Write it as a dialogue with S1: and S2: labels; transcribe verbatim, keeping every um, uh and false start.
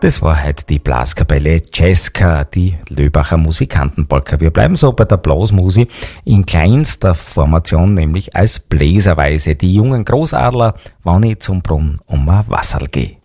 S1: Das war heute die Blaskapelle Cesca, die Löbacher Musikantenpolka. Wir bleiben so bei der Blasmusik in kleinster Formation, nämlich als Bläserweise. Die jungen Großadler, wann ich zum Brunnen um ein Wasserl geh.